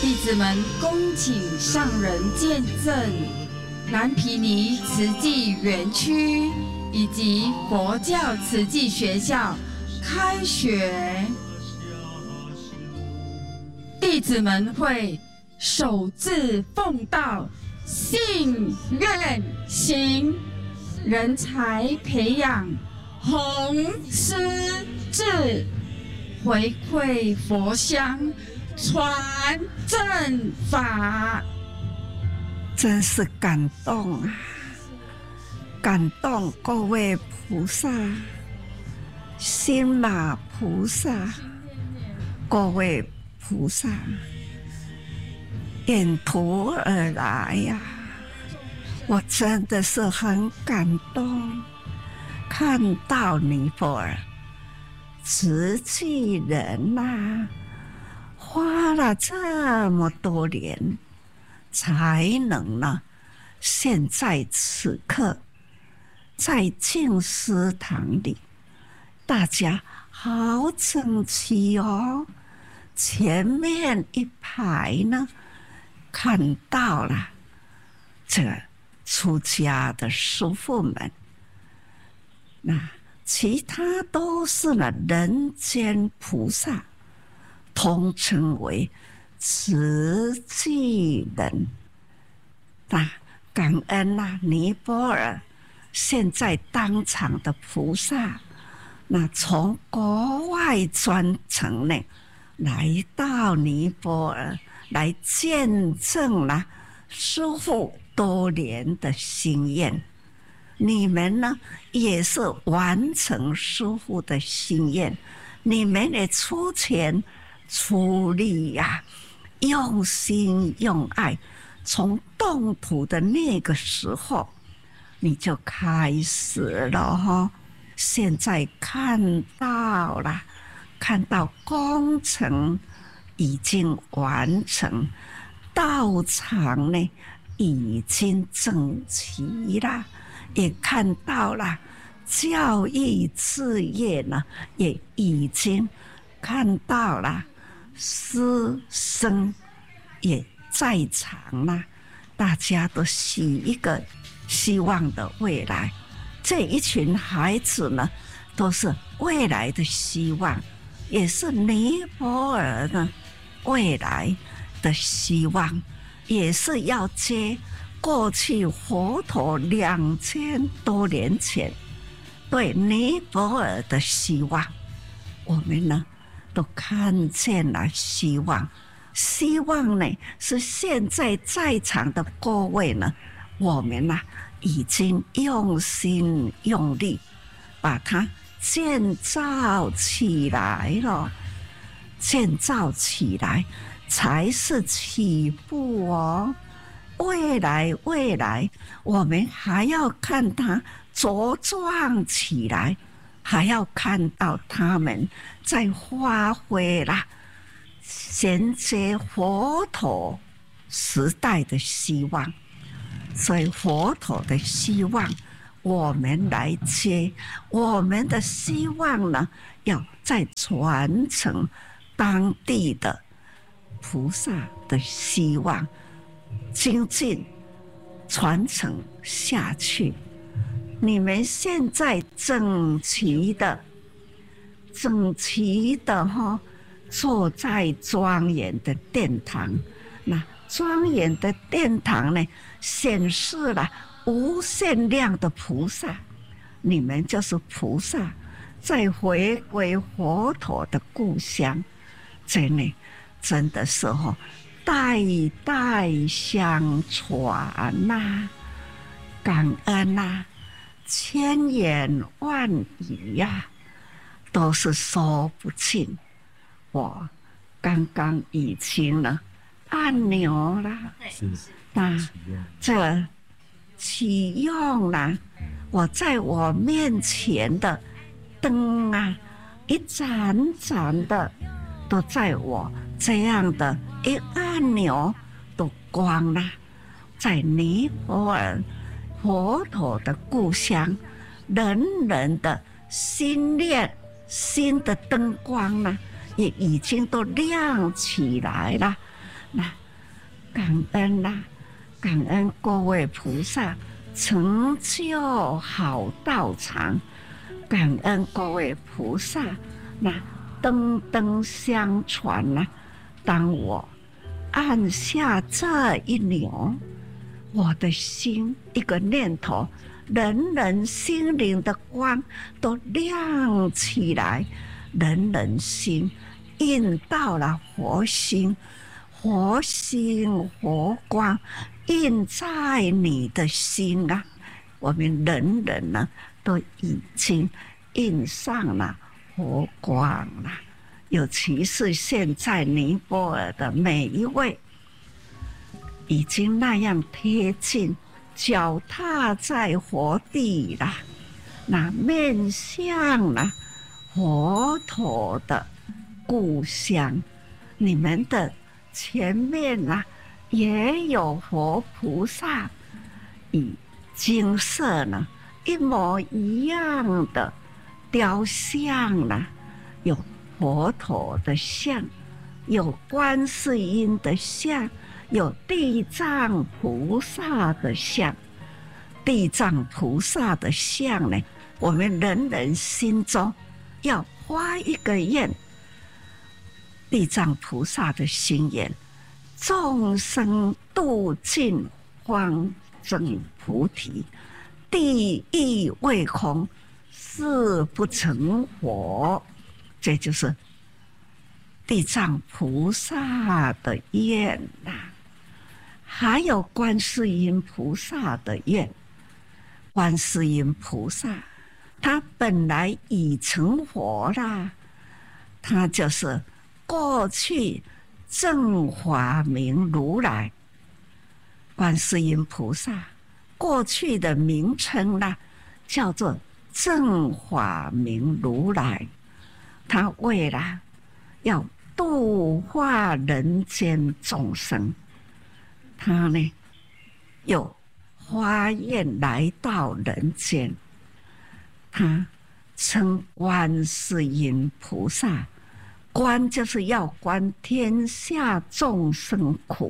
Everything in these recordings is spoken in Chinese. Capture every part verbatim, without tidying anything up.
弟子们恭请上人见证南毗尼慈济园区以及佛教慈济学校开学。弟子们会守志奉道，信愿行，人才培养，弘师智，回馈佛乡，传正法。 真是感动啊！感动各位菩萨，心马菩萨，各位菩萨沿途而来呀、啊，我真的是很感动。看到尼泊尔慈济人呐、啊，花了这么多年，才能呢，现在此刻在净思堂里，大家好整齐哦。前面一排呢，看到了这个出家的师父们，那其他都是呢人间菩萨，统称为慈济人。那感恩啊，尼泊尔现在当场的菩萨，那从国外专程呢来到尼泊尔，来见证了师父多年的心愿。你们呢也是完成师父的心愿，你们也出钱出力呀、啊，用心用爱。从动土的那个时候，你就开始了哈。现在看到了，看到工程已经完成，道场呢已经整齐了，也看到了教育事业呢也已经看到了，师生也在场了，大家都许一个希望的未来。这一群孩子呢，都是未来的希望，也是尼泊尔呢未来的希望，也是要接过去佛陀两千多年前对尼泊尔的希望。我们呢都看见了希望。希望呢是现在在场的各位呢，我们呢已经用心用力把它建造起来了，建造起来才是起步哦。未来未来我们还要看它茁壮起来，还要看到他们在发挥啦衔接佛陀时代的希望。所以佛陀的希望我们来接，我们的希望呢要再传承当地的菩萨的希望，精进传承下去。你们现在整齐的整齐的哈坐在庄严的殿堂，那庄严的殿堂呢，显示了无限量的菩萨。你们就是菩萨，在回归佛陀的故乡。真的，真的是哈，代代相传呐、啊，感恩呐、啊，千言万语呀、啊，都是说不尽。我刚刚已经呢按钮了，那这启用了，我在我面前的灯啊，一盏盏的都在我这样的一按钮都光了。在尼泊尔佛陀的故乡，人人的心念心的灯光呢也已经都亮起来了。 那感恩啦、啊，感恩各位菩萨成就好道场，感恩各位菩萨那灯灯相传呐、啊。当我按下这一钮，我的心一个念头，人人心灵的光都亮起来，人人心印到了佛心，佛心佛光印在你的心啊！我们人人呢，都已经印上了佛光了。尤其是现在尼泊尔的每一位，已经那样贴近，脚踏在佛地了，那面向了佛陀的故乡，你们的前面啊，也有佛菩萨，以金色呢一模一样的雕像了，有佛陀的像，有观世音的像，有地藏菩萨的像。地藏菩萨的像呢，我们人人心中要发一个愿，地藏菩萨的心愿，众生度尽方证菩提，地狱未空，誓不成佛。这就是地藏菩萨的愿呐、啊，还有观世音菩萨的愿。观世音菩萨，他本来已成佛啦，他就是过去正法明如来。观世音菩萨过去的名称呢，叫做正法明如来。他为了要度化人间众生，他呢又发愿来到人间，他称观世音菩萨，观就是要观天下众生苦，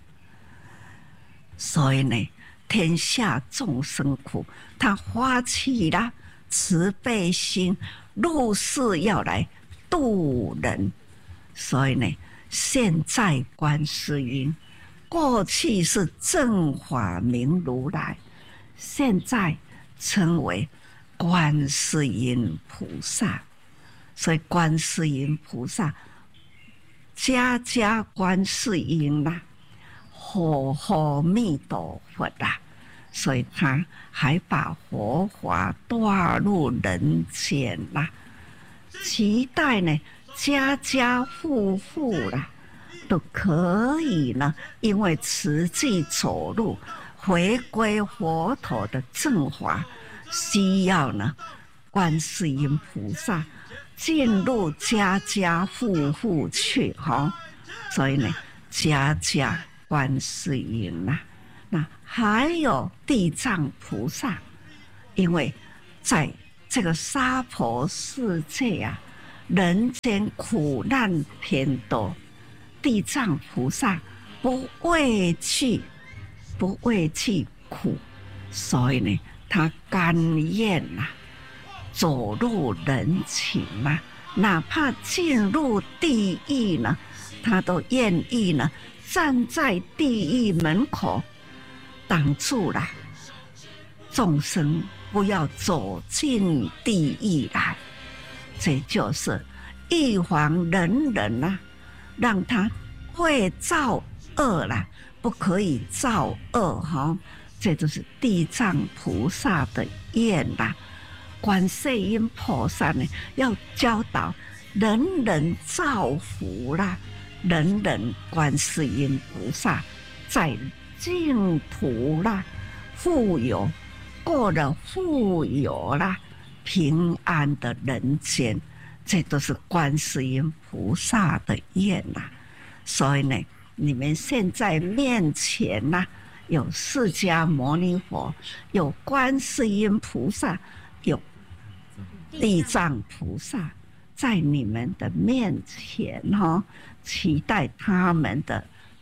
所以呢，天下众生苦，他发起了慈悲心，入世要来度人。所以呢，现在观世音，过去是正法明如来，现在称为观世音菩萨。所以观世音菩萨，家家观世音啦、啊，佛佛弥陀佛啦、啊，所以他还把佛法带入人间啦、啊，期待呢家家户户啦都可以呢，因为慈济走路回归佛陀的正法，需要呢观世音菩萨进入家家户户去哈，所以呢家家观世音呐、啊，那还有地藏菩萨，因为在这个娑婆世界啊，人间苦难偏多，地藏菩萨不畏惧，不畏惧苦，所以呢，他甘愿呐、啊，走入人情啊，哪怕进入地狱呢，他都愿意呢，站在地狱门口挡住了众生，不要走进地狱来。这就是预防人人啊，让他会造恶啦，不可以造恶哈。这就是地藏菩萨的愿啦。观世音菩萨呢，要教导人人造福啦，人人观世音菩萨在净土啦，富有过了富有啦，平安的人间，这都是观世音菩萨的愿呐、啊。所以呢，你们现在面前呐、啊，有释迦牟尼佛，有观世音菩萨，有地藏菩萨，在你们的面前哈、哦，期待他们的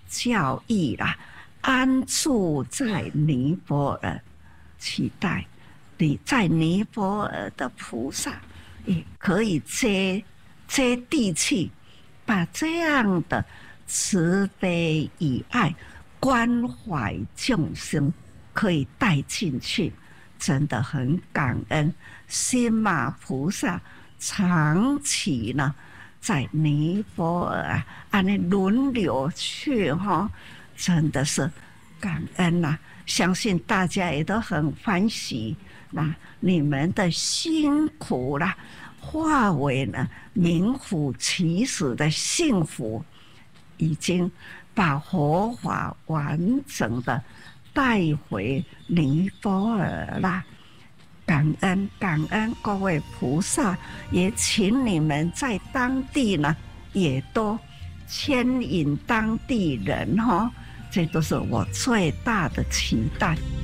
教义啦，安住在尼泊尔，期待你在尼泊尔的菩萨也可以接接地气，把这样的慈悲与爱、关怀众生可以带进去，真的很感恩。心马菩萨长期呢在尼泊尔按那轮流去哈，真的是感恩呐、啊！相信大家也都很欢喜，那你们的辛苦啦，化为呢名副其实的幸福，已经把佛法完整的带回尼泊尔啦。感恩感恩各位菩萨，也请你们在当地呢，也都牵引当地人哈，这都是我最大的期待。